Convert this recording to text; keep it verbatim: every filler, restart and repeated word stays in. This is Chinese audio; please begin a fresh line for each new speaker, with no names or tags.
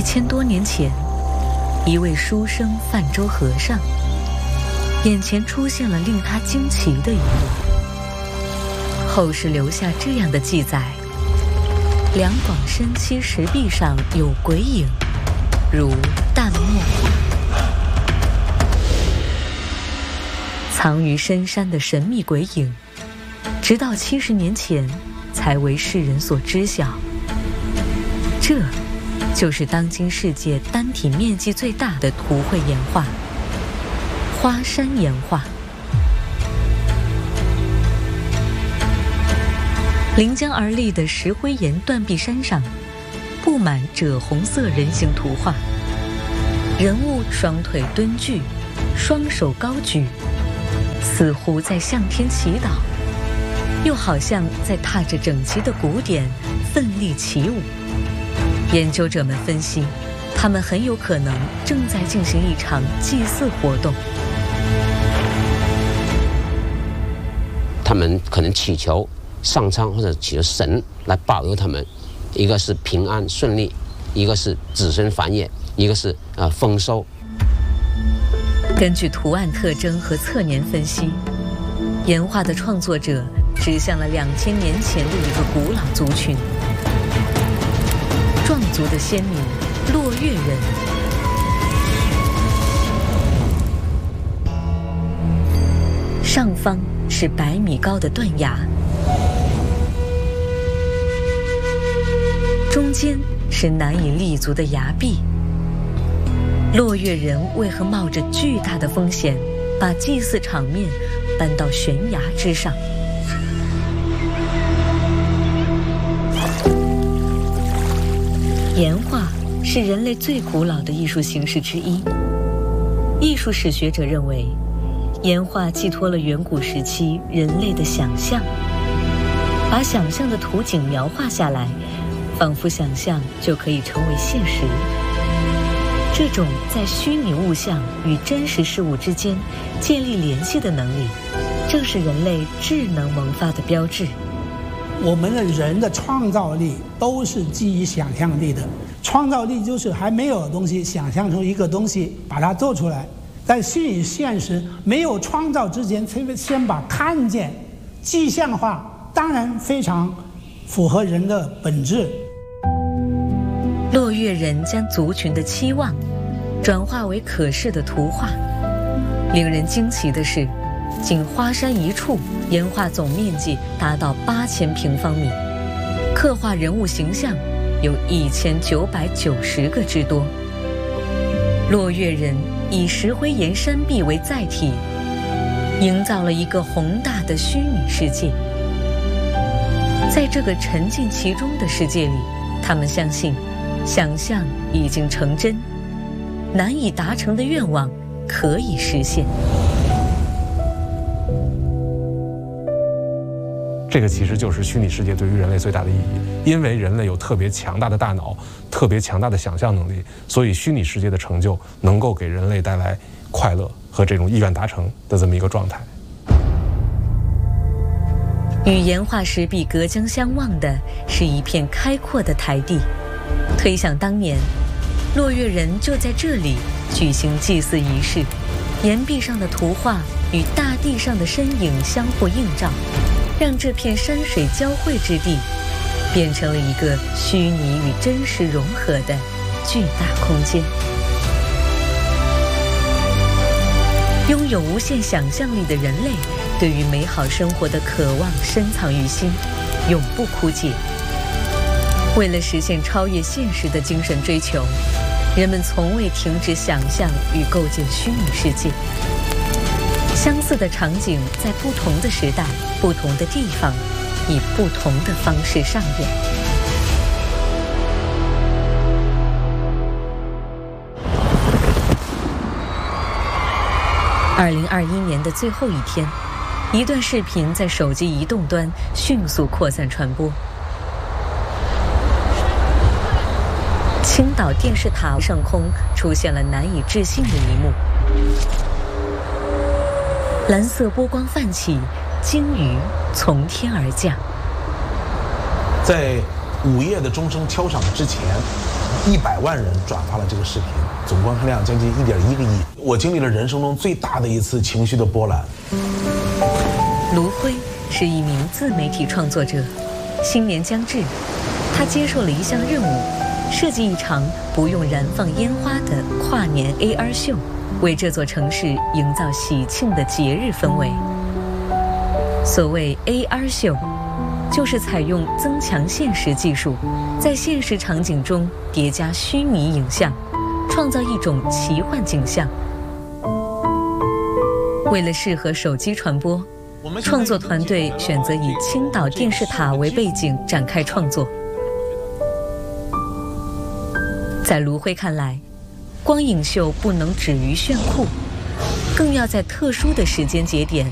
千多年前，一位书生泛舟和尚，眼前出现了令他惊奇的一幕。后世留下这样的记载：两广深溪石壁上有鬼影，如淡墨画。藏于深山的神秘鬼影，直到七十年前才为世人所知晓。这就是当今世界单体面积最大的图绘岩画——花山岩画。临江而立的石灰岩断壁山上，布满赭红色人形图画，人物双腿蹲踞，双手高举，似乎在向天祈祷，又好像在踏着整齐的鼓点奋力起舞。研究者们分析，他们很有可能正在进行一场祭祀活动。
他们可能祈求上苍或者祈求神来保佑他们，一个是平安顺利，一个是子孙繁衍，一个是呃丰收。
根据图案特征和测年分析，岩画的创作者指向了两千年前的一个古老族群——壮族的先民落月人。上方是百米高的断崖，中间是难以立足的崖壁。落月人为何冒着巨大的风险，把祭祀场面搬到悬崖之上？岩画是人类最古老的艺术形式之一。艺术史学者认为，岩画寄托了远古时期人类的想象，把想象的图景描画下来，仿佛想象就可以成为现实。这种在虚拟物象与真实事物之间建立联系的能力，正是人类智能萌发的标志。
我们的人的创造力都是基于想象力的，创造力就是还没有的东西想象出一个东西，把它做出来。在虚拟现实没有创造之前，先把看见具象化，当然非常符合人的本质。
落月人将族群的期望转化为可视的图画。令人惊奇的是，仅花山一处，岩画总面积达到八千平方米，刻画人物形象有一千九百九十个之多。落月人以石灰岩山壁为载体，营造了一个宏大的虚拟世界。在这个沉浸其中的世界里，他们相信想象已经成真，难以达成的愿望可以实现。
这个其实就是虚拟世界对于人类最大的意义，因为人类有特别强大的大脑，特别强大的想象能力，所以虚拟世界的成就能够给人类带来快乐和这种意愿达成的这么一个状态。
与岩画石壁隔江相望的是一片开阔的台地。推想当年，落月人就在这里举行祭祀仪式，岩壁上的图画与大地上的身影相互映照，让这片山水交汇之地变成了一个虚拟与真实融合的巨大空间。拥有无限想象力的人类，对于美好生活的渴望深藏于心，永不枯竭。为了实现超越现实的精神追求，人们从未停止想象与构建虚拟世界。相似的场景在不同的时代、不同的地方，以不同的方式上演。二零二一年的最后一天，一段视频在手机移动端迅速扩散传播。青岛电视塔上空出现了难以置信的一幕，蓝色波光泛起，鲸鱼从天而降。
在午夜的钟声敲响之前，一百万人转发了这个视频，总观看量将近一点一个亿。我经历了人生中最大的一次情绪的波澜。
卢辉是一名自媒体创作者，新年将至，他接受了一项任务，设计一场不用燃放烟花的跨年 A R 秀，为这座城市营造喜庆的节日氛围。所谓 A R 秀，就是采用增强现实技术，在现实场景中叠加虚拟影像，创造一种奇幻景象。为了适合手机传播，创作团队选择以青岛电视塔为背景展开创作。在卢辉看来，光影秀不能止于炫酷，更要在特殊的时间节点